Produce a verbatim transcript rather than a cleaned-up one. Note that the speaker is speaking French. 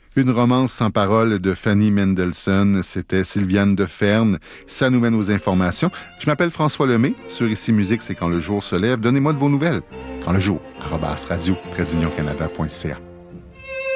Une romance sans parole de Fanny Mendelssohn, c'était Sylviane Deferne. Ça nous mène aux informations. Je m'appelle François Lemay. Sur Ici Musique, c'est quand le jour se lève. Donnez-moi de vos nouvelles. Quand le jour, arobase radio, trait d'union canada point c a.